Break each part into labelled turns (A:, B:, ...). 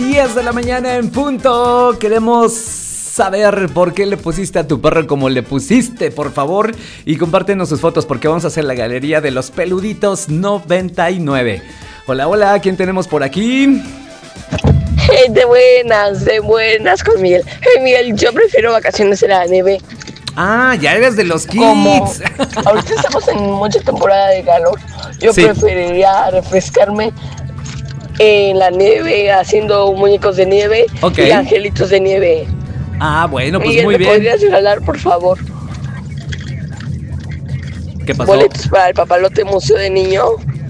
A: 10 de la mañana en punto. Queremos saber por qué le pusiste a tu perro como le pusiste, por favor. Y compártenos sus fotos porque vamos a hacer la galería de los peluditos 99. Hola, hola, ¿quién tenemos por aquí?
B: Hey, de buenas con Miguel. Hey, Miguel, yo prefiero vacaciones en la nieve.
A: Ah, ya eres de los kids.
B: Como ahorita estamos en mucha temporada de calor, yo preferiría refrescarme en la nieve haciendo muñecos de nieve y angelitos de nieve.
A: Ah, bueno, pues
B: Miguel,
A: muy bien.
B: ¿me podrías regalar, por favor,
A: ¿qué pasó?
B: boletos para el Papalote Museo de Niño?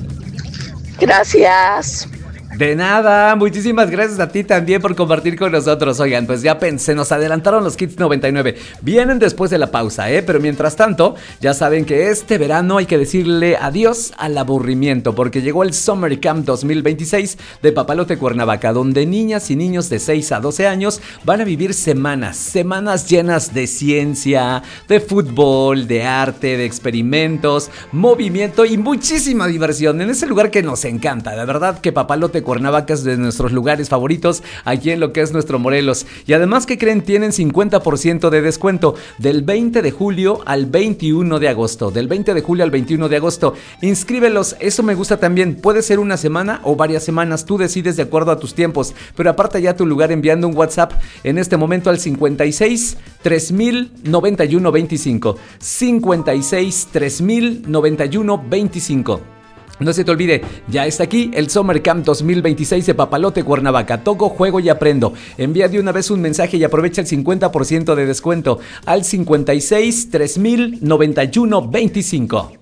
B: Gracias.
A: De nada, muchísimas gracias a ti también por compartir con nosotros. Oigan, pues ya pensé, nos adelantaron los Kids 99. Vienen después de la pausa, pero mientras tanto, ya saben que este verano hay que decirle adiós al aburrimiento, porque llegó el Summer Camp 2026 de Papalote Cuernavaca, donde niñas y niños de 6 a 12 años van a vivir semanas llenas de ciencia, de fútbol, de arte, de experimentos, movimiento y muchísima diversión en ese lugar que nos encanta. De verdad que Papalote Cuernavaca es de nuestros lugares favoritos aquí en lo que es nuestro Morelos. Y además, ¿qué creen? Tienen 50% de descuento del 20 de julio al 21 de agosto. Del 20 de julio al 21 de agosto. Inscríbelos, eso me gusta también. Puede ser una semana o varias semanas. Tú decides de acuerdo a tus tiempos. Pero aparta ya tu lugar enviando un WhatsApp en este momento al 56 3000 91 25. 56 3000 91 25. No se te olvide, ya está aquí el Summer Camp 2026 de Papalote Cuernavaca. Toco, juego y aprendo. Envía de una vez un mensaje y aprovecha el 50% de descuento al 56 3000 91 25.